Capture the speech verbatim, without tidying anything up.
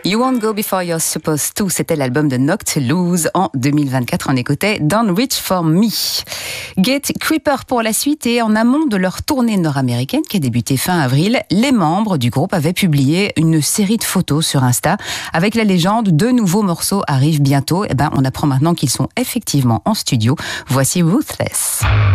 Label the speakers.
Speaker 1: You Won't Go Before You're Supposed To, c'était l'album de Knocked Loose en deux mille vingt-quatre. On écoutait Don't Reach For Me. Get Creeper pour la suite, et en amont de leur tournée nord-américaine qui a débuté fin avril, les membres du groupe avaient publié une série de photos sur Insta avec la légende « Deux nouveaux morceaux arrivent bientôt ». Eh ben, on apprend maintenant qu'ils sont effectivement en studio. Voici Ruthless.